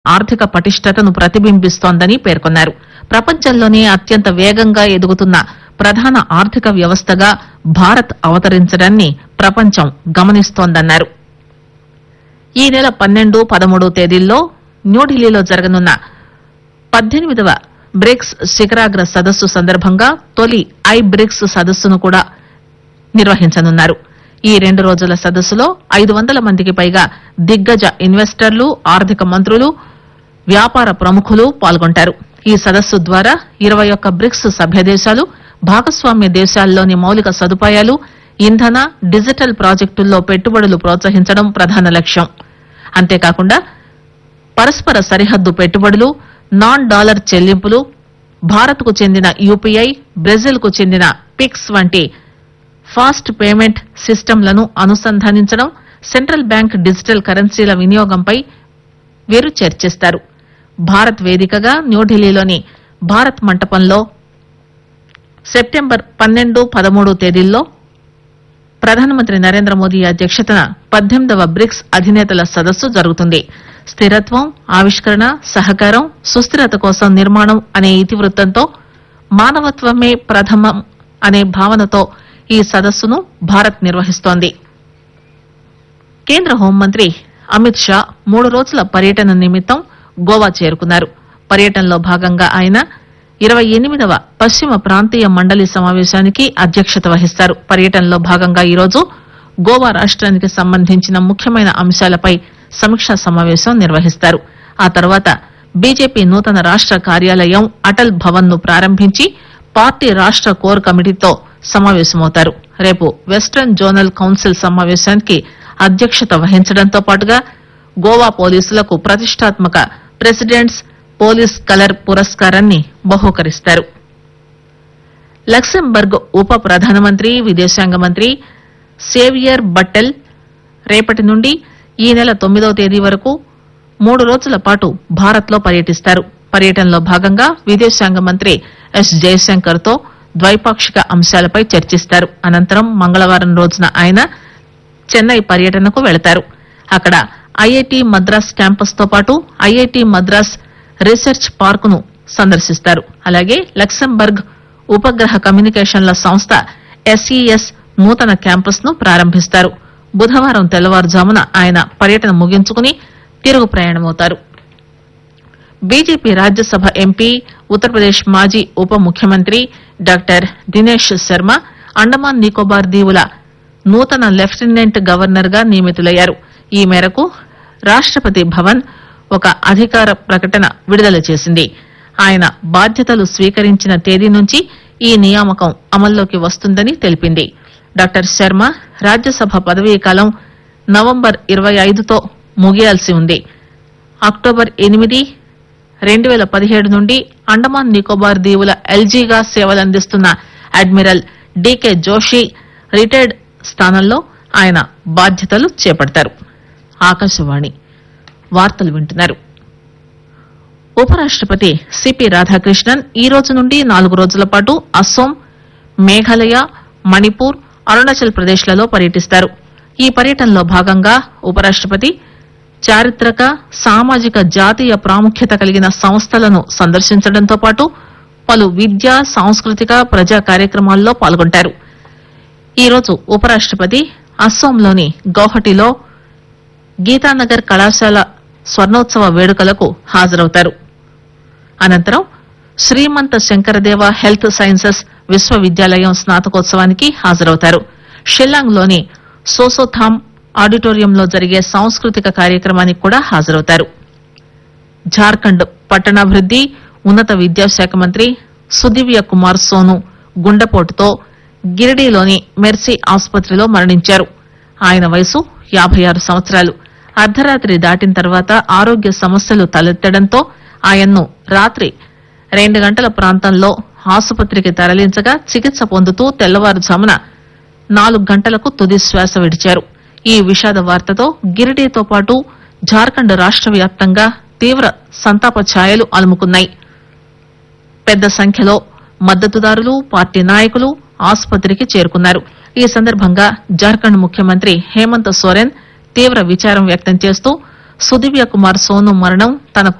ఆర్థిక పటిష్టతను ప్రతిబింబిస్తోందని పేర్కొన్నారు. ప్రపంచంలోనే అత్యంత వేగంగా ఎదుగుతున్న ప్రధాన ఆర్థిక వ్యవస్థగా భారత్ అవతరించడాన్ని ప్రపంచం గమనిస్తోందన్నారు. ఈ నెల 12, 13 తేదీల్లో న్యూఢిల్లీలో జరగనున్న 18వ బ్రిక్స్ శిఖరాగ్ర సదస్సు సందర్భంగా తొలి బ్రిక్స్ సదస్సును కూడా నిర్వహించనున్నారు. ఈ 2 రోజుల సదస్సులో 500 మందికి పైగా దిగ్గజ ఇన్వెస్టర్లు, ఆర్థిక మంత్రులు, వ్యాపార ప్రముఖులు పాల్గొంటారు. ఈ సదస్సు ద్వారా 21 బ్రిక్స్ సభ్య దేశాలు, భాగస్వామ్య దేశాల్లోని మౌలిక సదుపాయాలు, ఇంధన, డిజిటల్ ప్రాజెక్టుల్లో పెట్టుబడులు ప్రోత్సహించడం ప్రధాన లక్ష్యం. అంతేకాకుండా పరస్పర సరిహద్దు పెట్టుబడులు, నాన్ డాలర్ చెల్లింపులు, భారత్ కు చెందిన యూపీఐ, బ్రెజిల్ కు చెందిన పిక్స్ వంటి ఫాస్ట్ పేమెంట్ సిస్టంలను అనుసంధానించడం, సెంట్రల్ బ్యాంక్ డిజిటల్ కరెన్సీల వినియోగంపై వీరు చర్చిస్తారు. భారత్ వేదికగా న్యూఢిల్లీలోని భారత్ మంటపంలో సెప్టెంబర్ 12, 13 తేదీల్లో ప్రధానమంత్రి నరేంద్ర మోదీ అధ్యక్షతన 18వ బ్రిక్స్ అధినేతల సదస్సు జరుగుతుంది. స్థిరత్వం, ఆవిష్కరణ, సహకారం, సుస్థిరత కోసం నిర్మాణం అనే ఇతివృత్తంతో మానవత్వమే ప్రథమం అనే భావనతో ఈ సదస్సును భారత్ నిర్వహిస్తోంది. కేంద్ర హోంమంత్రి అమిత్ షా 3 రోజుల పర్యటన నిమిత్తం గోవా చేరుకున్నారు. పర్యటనలో భాగంగా ఆయన 28వ పశ్చిమ ప్రాంతీయ మండలి సమావేశానికి అధ్యక్షత వహిస్తారు. పర్యటనలో భాగంగా ఈరోజు గోవా రాష్ట్రానికి సంబంధించిన ముఖ్యమైన అంశాలపై సమీక్షా సమావేశం నిర్వహిస్తారు. ఆ తర్వాత బీజేపీ నూతన రాష్ట కార్యాలయం అటల్ భవన్ ను ప్రారంభించి పార్టీ రాష్ట కోర్ కమిటీతో సమావేశమవుతారు. రేపు వెస్టర్న్ జోనల్ కౌన్సిల్ సమావేశానికి అధ్యక్షత వహించడంతో పాటుగా గోవా పోలీసులకు ప్రతిష్టాత్మక ప్రెసిడెంట్స్ పోలీస్ కలర్ పురస్కారాన్ని బహూకరిస్తారు. లక్సెంబర్గ్ ఉప ప్రధానమంత్రి, విదేశాంగ మంత్రి సేవియర్ బట్టెల్ రేపటి నుండి ఈ నెల 9వ తేదీ వరకు 3 రోజుల పాటు భారత్ లో పర్యటిస్తారు. పర్యటనలో భాగంగా విదేశాంగ మంత్రి ఎస్ జయశంకర్ తో ద్వైపాక్షిక అంశాలపై చర్చిస్తారు. అనంతరం మంగళవారం రోజున ఆయన చెన్నై పర్యటనకు వెళతారు. అక్కడ ఐఐటి మద్రాస్ క్యాంపస్ తో పాటు ఐఐటి మద్రాస్ రీసెర్చ్ పార్క్ ను సందర్శిస్తారు. అలాగే లక్సెంబర్గ్ ఉపగ్రహ కమ్యూనికేషన్ల సంస్థ ఎస్ఈఎస్ నూతన క్యాంపస్ ను ప్రారంభిస్తారు. బుధవారం తెల్లవారుజామున ఆయన పర్యటన ముగించుకుని తిరుగు ప్రయాణమవుతారు. బీజేపీ రాజ్యసభ ఎంపీ, ఉత్తరప్రదేశ్ మాజీ ఉప ముఖ్యమంత్రి డాక్టర్ దినేష్ శర్మ అండమాన్ నికోబార్ దీవుల నూతన లెఫ్టినెంట్ గవర్నర్ గా నియమితులయ్యారు. ఈ మేరకు రాష్టపతి భవన్ ఒక అధికార ప్రకటన విడుదల చేసింది. ఆయన బాధ్యతలు స్వీకరించిన తేదీ నుంచి ఈ నియామకం అమల్లోకి వస్తుందని తెలిపింది. డాక్టర్ శర్మ రాజ్యసభ పదవీకాలం నవంబర్ 25తో ముగియాల్సి ఉంది. అక్టోబర్ 8, 2017 నుండి Andaman Nicobar దీవుల ఎల్జీగా సేవలందిస్తున్న admiral DK Joshi retired స్థానంలో ఆయన బాధ్యతలు చేపడతారు. ఆకాశవాణి వార్తలు వింటున్నారు. ఉపరాష్టపతి సిపి రాధాకృష్ణన్ ఈ రోజు నుండి 4 రోజుల పాటు అస్సోం, మేఘాలయ, మణిపూర్, అరుణాచల్ ప్రదేశ్ లలో పర్యటిస్తారు. ఈ పర్యటనలో భాగంగా ఉపరాష్టపతి చారిత్రక, సామాజిక, జాతీయ ప్రాముఖ్యత కలిగిన సంస్థలను సందర్శించడంతో పాటు పలు విద్యా, సాంస్కృతిక, ప్రజా కార్యక్రమాల్లో పాల్గొంటారు. ఈ రోజు ఉపరాష్టపతి అస్సోంలోని గౌహటిలో గీతానగర్ కళాశాల స్వర్ణోత్సవ వేడుకలకు హాజరవుతారు. అనంతరం శ్రీమంత శంకరదేవ హెల్త్ సైన్సెస్ విశ్వవిద్యాలయం స్నాతకోత్సవానికి హాజరవుతారు. షిల్లాంగ్ లోని సోసోథామ్ ఆడిటోరియంలో జరిగే సాంస్కృతిక కార్యక్రమానికి కూడా హాజరవుతారు. జార్ఖండ్ పట్టణాభివృద్ది, ఉన్నత విద్యాశాఖ మంత్రి సుదివ్య కుమార్ సోను గుండెపోటుతో గిరిడీలోని మెర్సీ ఆసుపత్రిలో మరణించారు. ఆయన వయసు 56 సంవత్సరాలు. అర్ధరాత్రి దాటిన తర్వాత ఆరోగ్య సమస్యలు తలెత్తడంతో ఆయన్ను రాత్రి 2 గంటల ప్రాంతంలో ఆసుపత్రికి తరలించగా చికిత్స పొందుతూ తెల్లవారుజామున 4 గంటలకు తుది శ్వాస విడిచారు. ఈ విషాద వార్తతో గిరిడీతో పాటు జార్ఖండ్ రాష్ట వ్యాప్తంగా తీవ్ర సంతాప ఛాయలు అలుముకున్నాయి. పెద్ద సంఖ్యలో మద్దతుదారులు, పార్టీ నాయకులు ఆసుపత్రికి చేరుకున్నారు. ఈ సందర్భంగా జార్ఖండ్ ముఖ్యమంత్రి హేమంత్ సోరెన్ తీవ్ర విచారం వ్యక్తం చేస్తూ సుదివ్య కుమార్ సోను మరణం తనకు